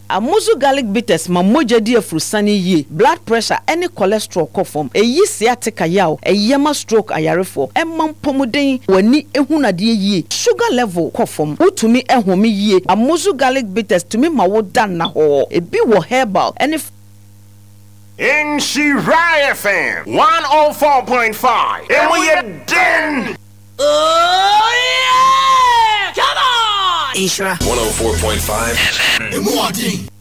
Amuzu garlic bitters ma moja di afurusani ye. Blood pressure any cholesterol kofom. Eyi sciatica yaw. Eyema stroke ayarefo. Emman pomuden wani ehunadie ye. Sugar level kofom. Utumi ehumi ye. Amuzu garlic bitters tumi ma wo dan na ho. Ebi wo herbal any in Shirai FM 104.5. And we are done. Oh yeah! Come on! Ishra 104.5 FM.